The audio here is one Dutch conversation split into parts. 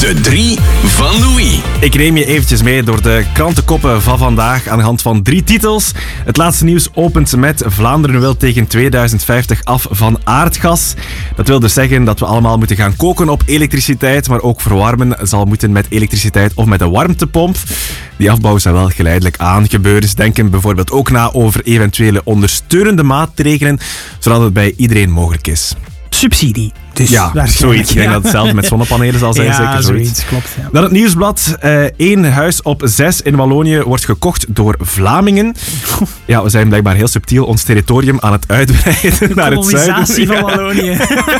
De 3 van Louis. Ik neem je eventjes mee door de krantenkoppen van vandaag aan de hand van 3 titels. Het laatste nieuws opent met Vlaanderen wil tegen 2050 af van aardgas. Dat wil dus zeggen dat we allemaal moeten gaan koken op elektriciteit, maar ook verwarmen zal moeten met elektriciteit of met een warmtepomp. Die afbouw zal wel geleidelijk aangebeuren. Dus denken bijvoorbeeld ook na over eventuele ondersteunende maatregelen, zodat het bij iedereen mogelijk is. Subsidie. Dus ja, zoiets. Ik denk dat het zelf met zonnepanelen zal zijn. Ja, zeker zoiets. Klopt. Ja. Dan het nieuwsblad. 1 huis op 6 in Wallonië wordt gekocht door Vlamingen. Ja, we zijn blijkbaar heel subtiel ons territorium aan het uitbreiden naar het zuiden. Kolonisatie van Wallonië.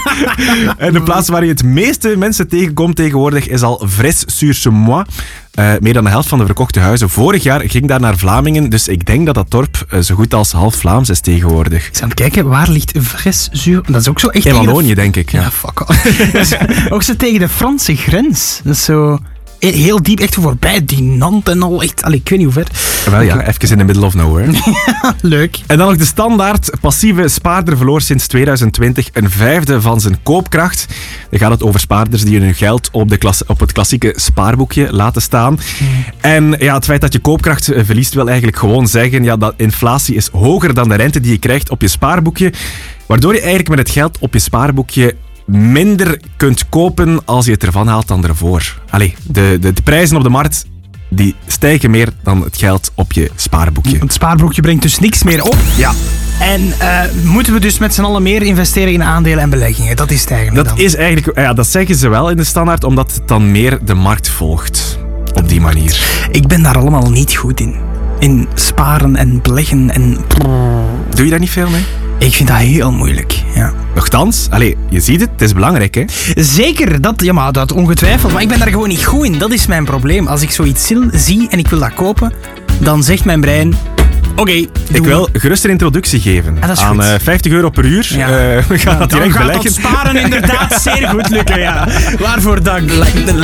En de plaats waar je het meeste mensen tegenkomt tegenwoordig is al Vres-sur-Semois. Meer dan de helft van de verkochte huizen vorig jaar ging daar naar Vlamingen. Dus ik denk dat dat dorp zo goed als half Vlaams is tegenwoordig. Ik aan het kijken, waar ligt Vres-sur... Dat is ook zo echt... In Wallonië, denk ik. Ja, fuck off. Dat is ook zo tegen de Franse grens. Dat is zo... Heel diep, echt voorbij Dinant en al. Echt, ik weet niet hoe ver. Wel ja, even in the middle of nowhere. Leuk. En dan nog de standaard. Passieve spaarder verloor sinds 2020 een vijfde van zijn koopkracht. Dan gaat het over spaarders die hun geld op het klassieke spaarboekje laten staan. En ja, het feit dat je koopkracht verliest wil eigenlijk gewoon zeggen dat inflatie is hoger dan de rente die je krijgt op je spaarboekje. Waardoor je eigenlijk met het geld op je spaarboekje minder kunt kopen als je het ervan haalt dan ervoor. Allee, de prijzen op de markt die stijgen meer dan het geld op je spaarboekje. Het spaarboekje brengt dus niks meer op. Ja. En moeten we dus met z'n allen meer investeren in aandelen en beleggingen? Dat is het eigenlijk Dat is eigenlijk... Ja, dat zeggen ze wel in de standaard, omdat het dan meer de markt volgt. Op die manier. Ik ben daar allemaal niet goed in. In sparen en beleggen en... Doe je daar niet veel mee? Ik vind dat heel moeilijk, ja. Nochtans, je ziet het is belangrijk, hè? Zeker, dat ongetwijfeld. Maar ik ben daar gewoon niet goed in. Dat is mijn probleem. Als ik zoiets zie en ik wil dat kopen, dan zegt mijn brein... Oké, ik wil gerust een introductie geven aan €50 per uur. Ja. We gaan dat direct beleggen. Dan gaat dat sparen inderdaad zeer goed lukken, ja. Waarvoor dank.